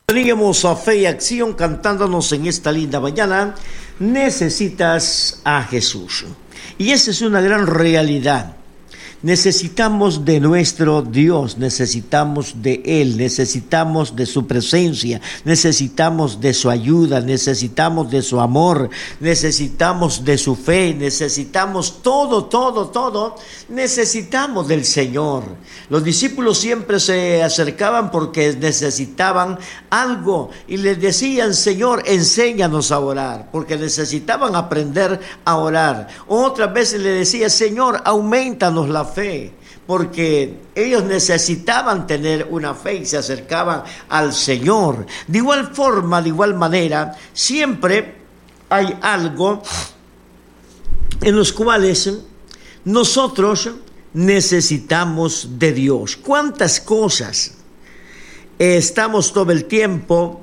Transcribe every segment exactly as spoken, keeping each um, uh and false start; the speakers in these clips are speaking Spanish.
Teníamos a Fe y Acción cantándonos en esta linda mañana. Necesitas a Jesús. Y esa es una gran realidad. Necesitamos de nuestro Dios, necesitamos de Él, necesitamos de su presencia, necesitamos de su ayuda, necesitamos de su amor, necesitamos de su fe, necesitamos todo, todo, todo, necesitamos del Señor. Los discípulos siempre se acercaban porque necesitaban algo y les decían: Señor, enséñanos a orar, porque necesitaban aprender a orar. Otras veces le decía: Señor, aumentanos la fe, porque ellos necesitaban tener una fe y se acercaban al Señor. De igual forma, de igual manera, siempre hay algo en los cuales nosotros necesitamos de Dios. ¿Cuántas cosas estamos todo el tiempo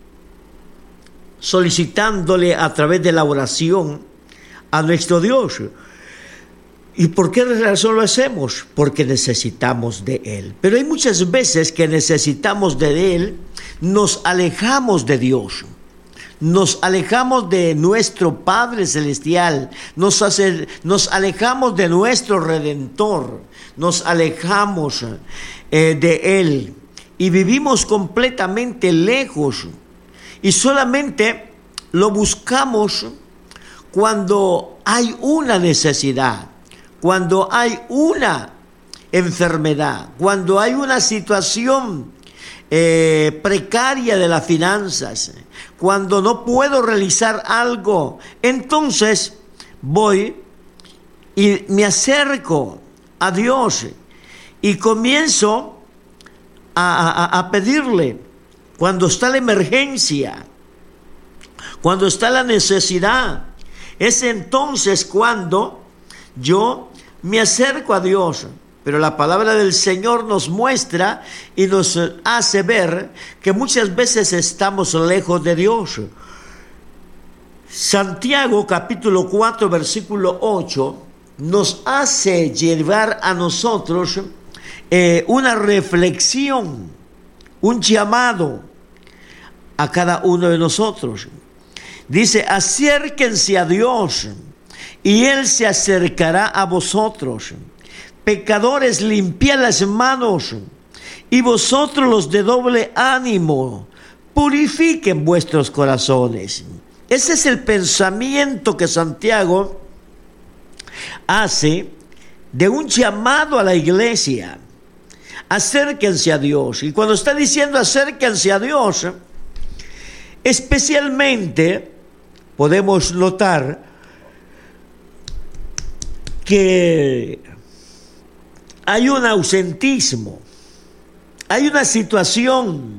solicitándole a través de la oración a nuestro Dios? ¿Y por qué razón lo hacemos? Porque necesitamos de Él. Pero hay muchas veces que necesitamos de Él, nos alejamos de Dios, nos alejamos de nuestro Padre Celestial, nos, hace, nos alejamos de nuestro Redentor, nos alejamos eh, de Él y vivimos completamente lejos y solamente lo buscamos cuando hay una necesidad. Cuando hay una enfermedad, cuando hay una situación eh, precaria de las finanzas, cuando no puedo realizar algo, entonces voy y me acerco a Dios y comienzo a, a, a pedirle cuando está la emergencia, cuando está la necesidad. Es entonces cuando yo me acerco a Dios, pero la palabra del Señor nos muestra y nos hace ver que muchas veces estamos lejos de Dios. Santiago capítulo cuatro versículo ocho nos hace llevar a nosotros eh, una reflexión, un llamado a cada uno de nosotros. Dice: acérquense a Dios y Él se acercará a vosotros. Pecadores, limpiad las manos, y vosotros los de doble ánimo, purifiquen vuestros corazones. Ese es el pensamiento que Santiago hace de un llamado a la iglesia. Acérquense a Dios. Y cuando está diciendo acérquense a Dios, especialmente podemos notar que hay un ausentismo, hay una situación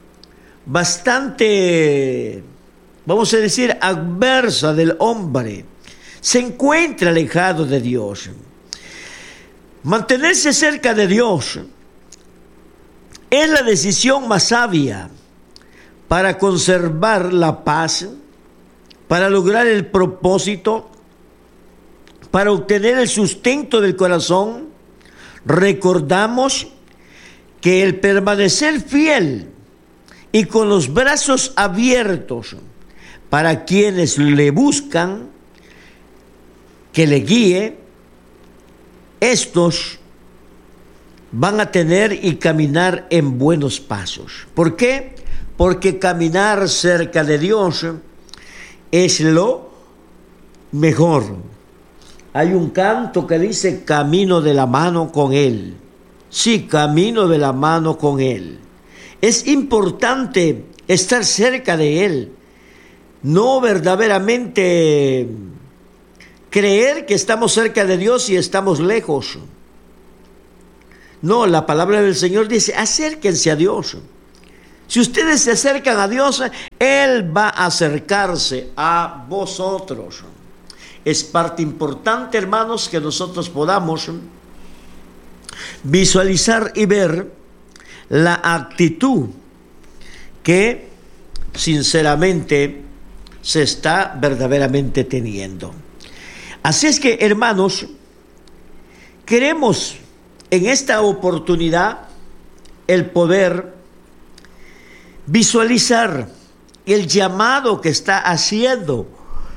bastante, vamos a decir, adversa del hombre. Se encuentra alejado de Dios. Mantenerse cerca de Dios es la decisión más sabia para conservar la paz, para lograr el propósito, para obtener el sustento del corazón. Recordamos que el permanecer fiel y con los brazos abiertos para quienes le buscan, que le guíe, estos van a tener y caminar en buenos pasos. ¿Por qué? Porque caminar cerca de Dios es lo mejor. Hay un canto que dice: camino de la mano con Él. Sí, camino de la mano con Él. Es importante estar cerca de Él. No verdaderamente creer que estamos cerca de Dios y estamos lejos. No, la palabra del Señor dice: acérquense a Dios. Si ustedes se acercan a Dios, Él va a acercarse a vosotros. Es parte importante, hermanos, que nosotros podamos visualizar y ver la actitud que sinceramente se está verdaderamente teniendo. Así es que, hermanos, queremos en esta oportunidad el poder visualizar el llamado que está haciendo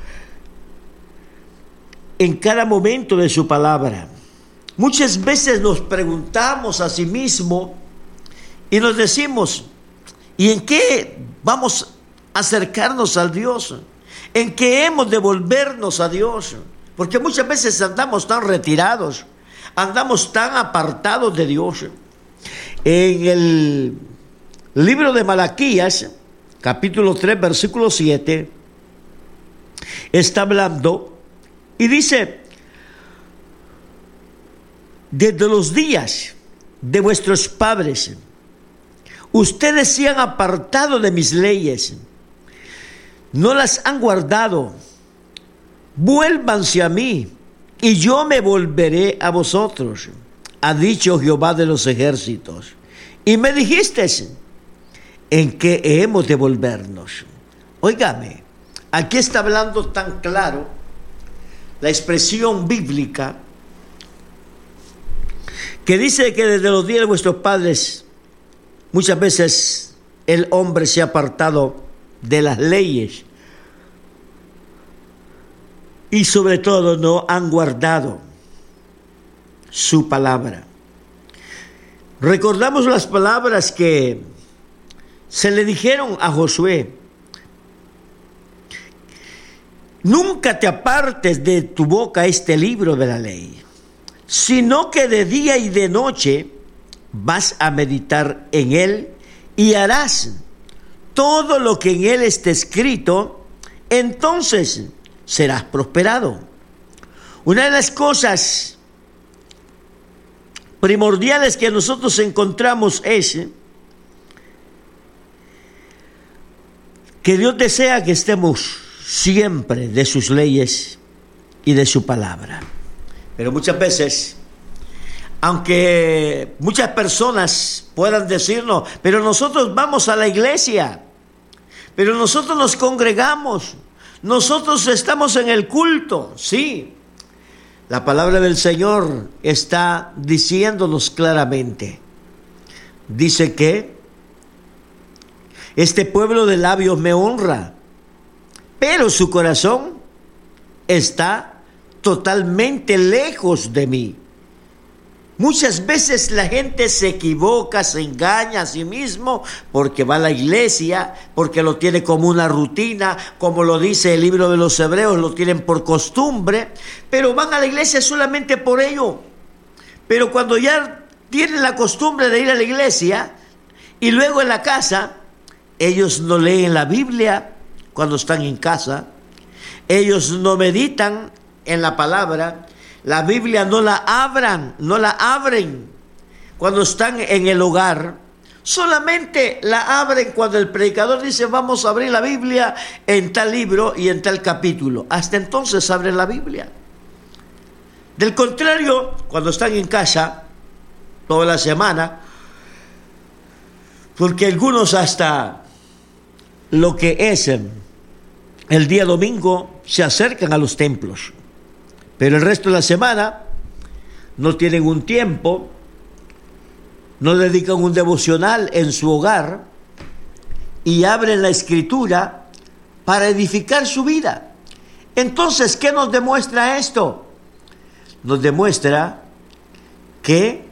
en cada momento de su palabra. Muchas veces nos preguntamos a sí mismos y nos decimos, ¿y en qué vamos a acercarnos a Dios? ¿En qué hemos de volvernos a Dios? Porque muchas veces andamos tan retirados, andamos tan apartados de Dios. En el libro de Malaquías, capítulo tres, versículo siete, está hablando y dice: desde los días de vuestros padres, ustedes se han apartado de mis leyes, no las han guardado. Vuélvanse a mí, y yo me volveré a vosotros, ha dicho Jehová de los ejércitos. Y me dijiste, ¿en qué hemos de volvernos? Óigame, aquí está hablando tan claro la expresión bíblica que dice que desde los días de vuestros padres muchas veces el hombre se ha apartado de las leyes y sobre todo no han guardado su palabra. Recordamos las palabras que se le dijeron a Josué: nunca te apartes de tu boca este libro de la ley, sino que de día y de noche vas a meditar en él y harás todo lo que en él esté escrito, entonces serás prosperado. Una de las cosas primordiales que nosotros encontramos es que Dios desea que estemos siempre de sus leyes y de su palabra. Pero muchas veces, aunque muchas personas puedan decirnos, pero nosotros vamos a la iglesia, pero nosotros nos congregamos, nosotros estamos en el culto, sí. La palabra del Señor está diciéndonos claramente. Dice que este pueblo de labios me honra, pero su corazón está totalmente lejos de mí. Muchas veces la gente se equivoca, se engaña a sí mismo porque va a la iglesia, porque lo tiene como una rutina, como lo dice el libro de los Hebreos, lo tienen por costumbre, pero van a la iglesia solamente por ello. Pero cuando ya tienen la costumbre de ir a la iglesia y luego en la casa, ellos no leen la Biblia cuando están en casa, ellos no meditan en la palabra, la Biblia no la abran, no la abren cuando están en el hogar, solamente la abren cuando el predicador dice vamos a abrir la Biblia en tal libro y en tal capítulo. Hasta entonces abren la Biblia. Del contrario, cuando están en casa toda la semana, porque algunos hasta lo que es el día domingo se acercan a los templos, pero el resto de la semana no tienen un tiempo, no dedican un devocional en su hogar y abren la Escritura para edificar su vida. Entonces, ¿qué nos demuestra esto? Nos demuestra que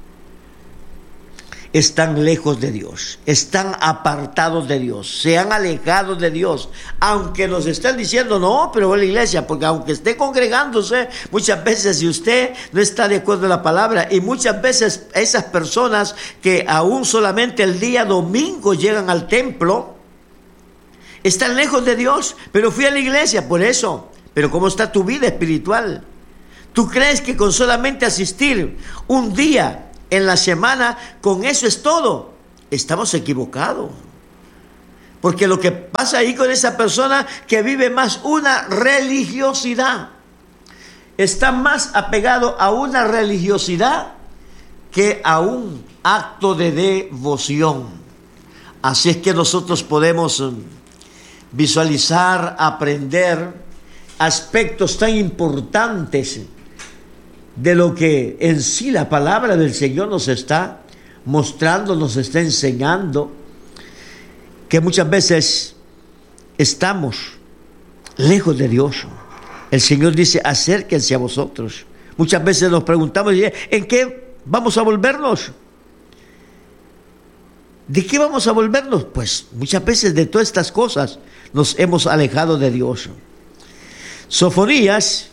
están lejos de Dios, están apartados de Dios, se han alejado de Dios, aunque nos están diciendo no, pero va a la iglesia, porque aunque esté congregándose, muchas veces si usted no está de acuerdo en la palabra, y muchas veces esas personas que aún solamente el día domingo llegan al templo, están lejos de Dios, pero fui a la iglesia por eso. Pero ¿cómo está tu vida espiritual? ¿Tú crees que con solamente asistir un día en la semana, con eso es todo? Estamos equivocados. Porque lo que pasa ahí con esa persona que vive más una religiosidad, está más apegado a una religiosidad que a un acto de devoción. Así es que nosotros podemos visualizar, aprender aspectos tan importantes de lo que en sí la palabra del Señor nos está mostrando, nos está enseñando. que muchas veces estamos lejos de Dios. El Señor dice, acérquense a vosotros. Muchas veces nos preguntamos, ¿en qué vamos a volvernos? ¿De qué vamos a volvernos? Pues muchas veces de todas estas cosas nos hemos alejado de Dios. Sofonías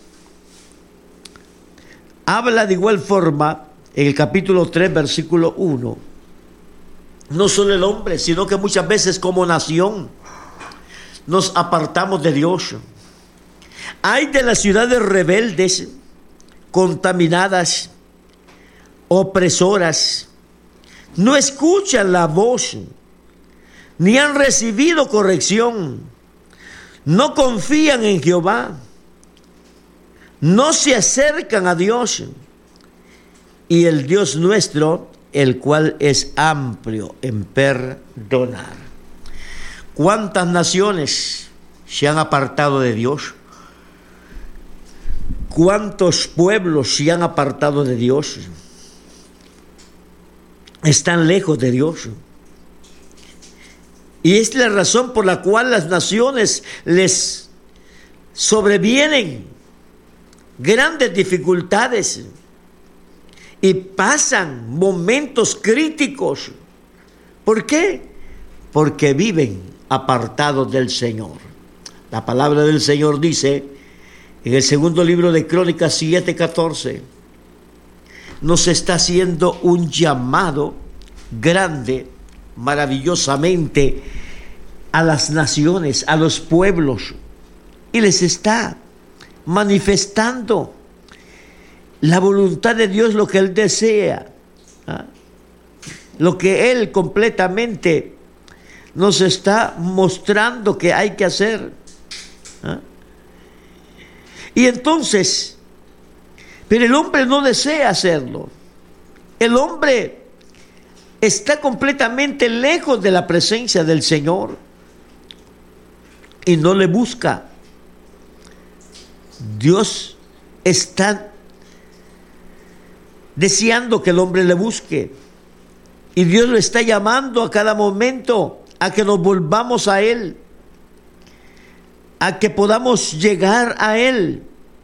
habla de igual forma en el capítulo tres, versículo uno. No solo el hombre, sino que muchas veces como nación nos apartamos de Dios. Hay de las ciudades rebeldes, contaminadas, opresoras, no escuchan la voz, ni han recibido corrección, no confían en Jehová, no se acercan a Dios, y el Dios nuestro, el cual es amplio en perdonar. ¿Cuántas naciones se han apartado de Dios? ¿Cuántos pueblos se han apartado de Dios? Están lejos de Dios. Y es la razón por la cual las naciones les sobrevienen grandes dificultades y pasan momentos críticos. ¿Por qué? Porque viven apartados del Señor. La palabra del Señor dice en el segundo libro de Crónicas siete catorce, nos está haciendo un llamado grande, maravillosamente, a las naciones, a los pueblos, y les está manifestando la voluntad de Dios, lo que Él desea, ¿ah? Lo que Él completamente nos está mostrando que hay que hacer, ¿ah? Y entonces, pero el hombre no desea hacerlo. El hombre está completamente lejos de la presencia del Señor y no le busca. Dios está deseando que el hombre le busque, y Dios lo está llamando a cada momento a que nos volvamos a Él, a que podamos llegar a Él.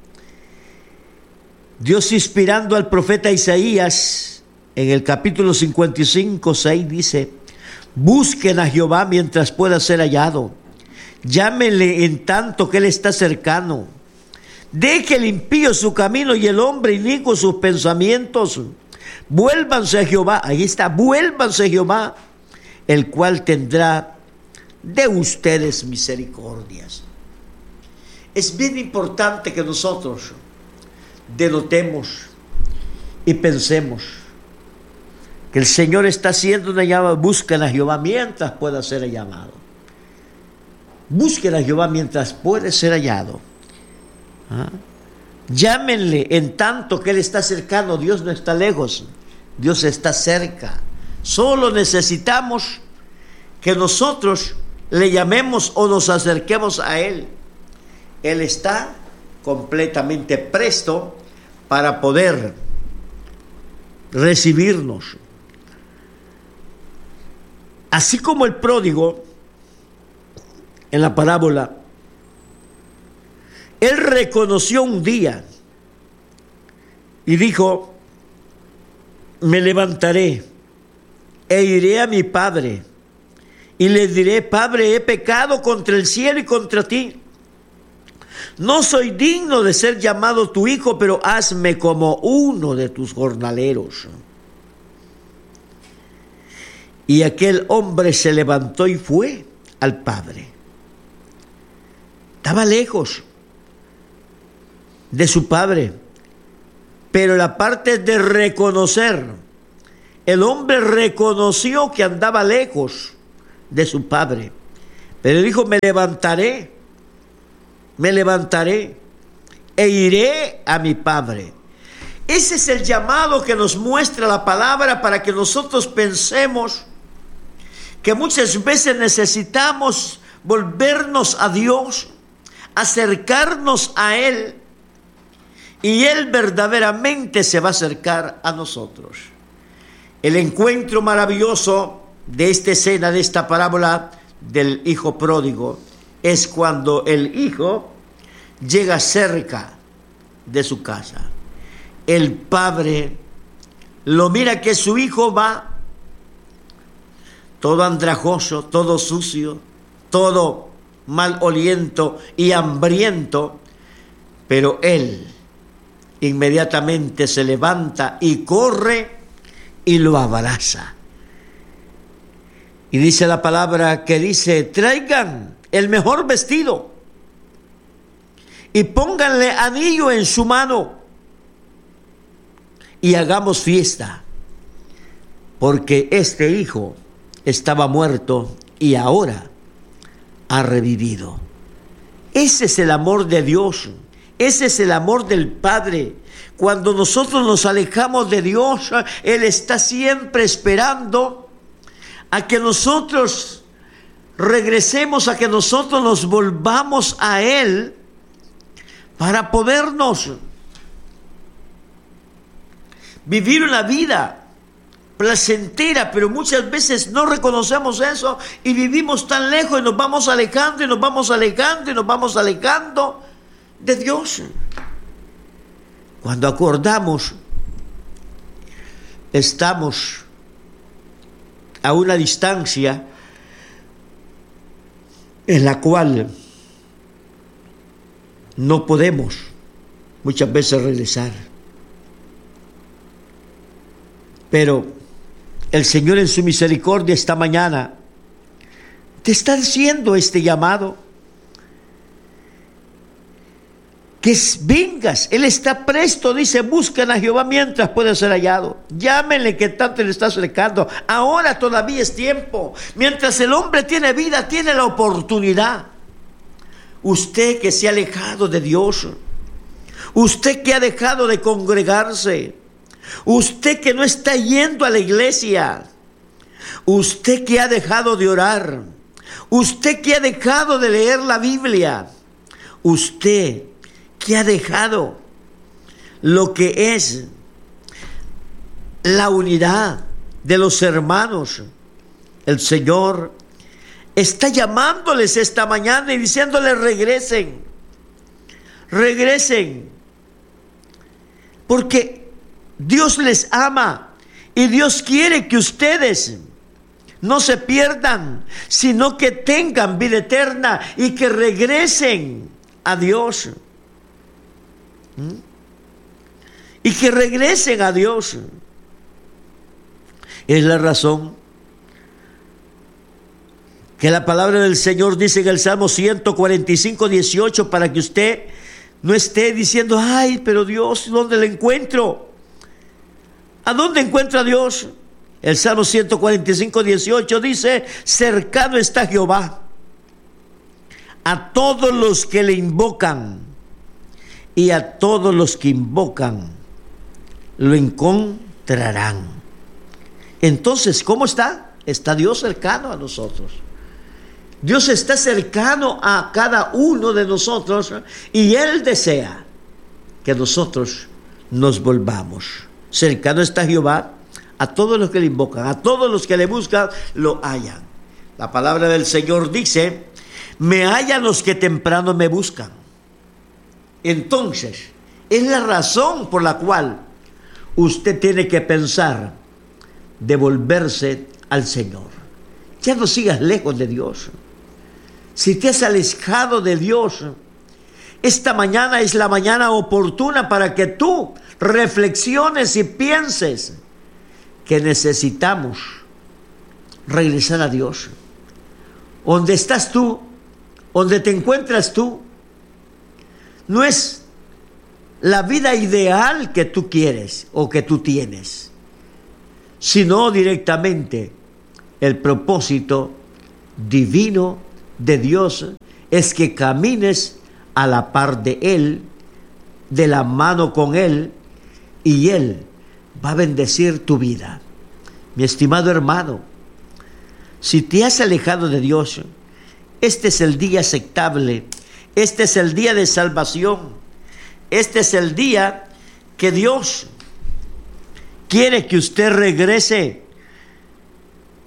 Dios, inspirando al profeta Isaías en el capítulo cincuenta y cinco, seis, dice: busquen a Jehová mientras pueda ser hallado, llámenle en tanto que Él está cercano. Deje el impío su camino y el hombre inicuo sus pensamientos. Vuélvanse a Jehová, ahí está, vuélvanse a Jehová, el cual tendrá de ustedes misericordias. Es bien importante que nosotros denotemos y pensemos que el Señor está haciendo una llamada. Busquen a Jehová mientras pueda ser llamado. Busquen a Jehová mientras puede ser hallado. ¿Ah? Llámenle en tanto que Él está cercano. Dios no está lejos, Dios está cerca. Solo necesitamos que nosotros le llamemos o nos acerquemos a Él. Él está completamente presto para poder recibirnos. Así como el pródigo en la parábola, él reconoció un día y dijo: me levantaré e iré a mi padre y le diré: Padre, he pecado contra el cielo y contra ti. No soy digno de ser llamado tu hijo, pero hazme como uno de tus jornaleros. Y aquel hombre se levantó y fue al padre. Estaba lejos de su padre, pero la parte de reconocer, el hombre reconoció que andaba lejos de su padre, pero dijo: me levantaré, me levantaré e iré a mi padre. Ese es el llamado que nos muestra la palabra, para que nosotros pensemos que muchas veces necesitamos volvernos a Dios, acercarnos a Él, y Él verdaderamente se va a acercar a nosotros. El encuentro maravilloso de esta escena, de esta parábola, del hijo pródigo es cuando el hijo llega cerca de su casa. El padre lo mira que su hijo va todo andrajoso, todo sucio, todo mal oliento y hambriento, pero él inmediatamente se levanta y corre y lo abraza. Y dice la palabra que dice: traigan el mejor vestido y pónganle anillo en su mano y hagamos fiesta, porque este hijo estaba muerto y ahora ha revivido. Ese es el amor de Dios, ese es el amor del Padre. Cuando nosotros nos alejamos de Dios, Él está siempre esperando a que nosotros regresemos, a que nosotros nos volvamos a Él para podernos vivir una vida placentera, pero muchas veces no reconocemos eso y vivimos tan lejos y nos vamos alejando y nos vamos alejando y nos vamos alejando de Dios. Cuando acordamos, estamos a una distancia en la cual no podemos muchas veces regresar. Pero el Señor en su misericordia esta mañana te está haciendo este llamado, que vengas. Él está presto, dice: buscan a Jehová mientras pueda ser hallado, llámenle que tanto le está acercando. Ahora todavía es tiempo, mientras el hombre tiene vida, tiene la oportunidad. Usted que se ha alejado de Dios, usted que ha dejado de congregarse, usted que no está yendo a la iglesia, usted que ha dejado de orar, usted que ha dejado de leer la Biblia, usted que ha dejado lo que es la unidad de los hermanos, el Señor está llamándoles esta mañana y diciéndoles: regresen, regresen, porque Dios les ama y Dios quiere que ustedes no se pierdan, sino que tengan vida eterna y que regresen a Dios. ¿Mm? Y que regresen a Dios. Es la razón que la palabra del Señor dice en el Salmo ciento cuarenta y cinco, dieciocho, para que usted no esté diciendo: ay, pero Dios, ¿dónde le encuentro? ¿A dónde encuentra a Dios? El Salmo ciento cuarenta y cinco, dieciocho dice: cercano está Jehová a todos los que le invocan, y a todos los que invocan lo encontrarán. Entonces, ¿cómo está? Está Dios cercano a nosotros. Dios está cercano a cada uno de nosotros y Él desea que nosotros nos volvamos. Cercano está Jehová a todos los que le invocan, a todos los que le buscan, lo hallan. La palabra del Señor dice: me hallan los que temprano me buscan. Entonces, es la razón por la cual usted tiene que pensar de volverse al Señor. Ya no sigas lejos de Dios. Si te has alejado de Dios, esta mañana es la mañana oportuna para que tú reflexiones y pienses que necesitamos regresar a Dios. ¿Dónde estás tú? ¿Dónde te encuentras tú? No es la vida ideal que tú quieres o que tú tienes, sino directamente el propósito divino de Dios es que camines a la par de Él, de la mano con Él, y Él va a bendecir tu vida. Mi estimado hermano, si te has alejado de Dios, este es el día aceptable, este es el día de salvación, este es el día que Dios quiere que usted regrese.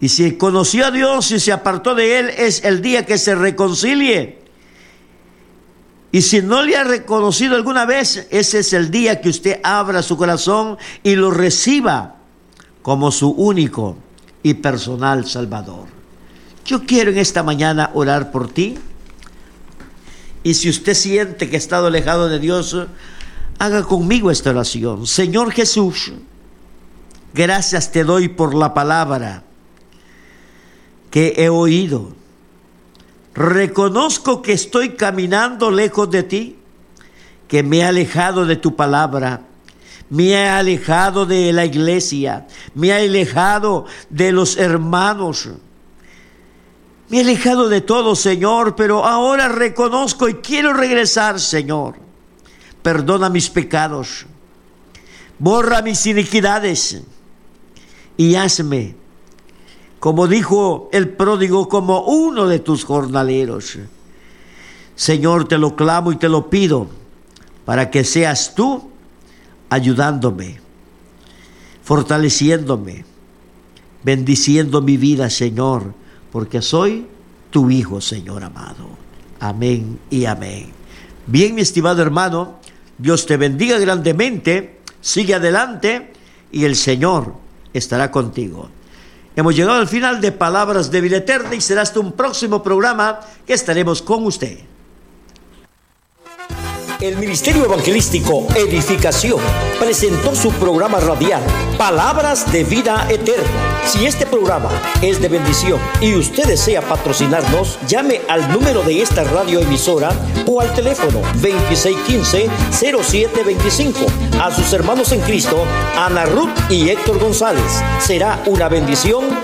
Y si conoció a Dios y se apartó de Él, es el día que se reconcilie. Y si no le ha reconocido alguna vez, ese es el día que usted abra su corazón y lo reciba como su único y personal Salvador. Yo quiero en esta mañana orar por ti. Y si usted siente que ha estado alejado de Dios, haga conmigo esta oración. Señor Jesús, gracias te doy por la palabra que he oído. Reconozco que estoy caminando lejos de ti, que me he alejado de tu palabra, me he alejado de la iglesia, me he alejado de los hermanos, me he alejado de todo, Señor, pero ahora reconozco y quiero regresar, Señor. Perdona mis pecados, borra mis iniquidades y hazme, como dijo el pródigo, como uno de tus jornaleros. Señor, te lo clamo y te lo pido para que seas tú ayudándome, fortaleciéndome, bendiciendo mi vida, Señor, porque soy tu hijo, Señor amado. Amén y amén. Bien, mi estimado hermano, Dios te bendiga grandemente, sigue adelante y el Señor estará contigo. Hemos llegado al final de Palabras de Vida Eterna y será hasta un próximo programa que estaremos con usted. El Ministerio Evangelístico Edificación presentó su programa radial Palabras de Vida Eterna. Si este programa es de bendición y usted desea patrocinarnos, llame al número de esta radioemisora o al teléfono veintiséis quince, cero siete veinticinco. A sus hermanos en Cristo, Ana Ruth y Héctor González. Será una bendición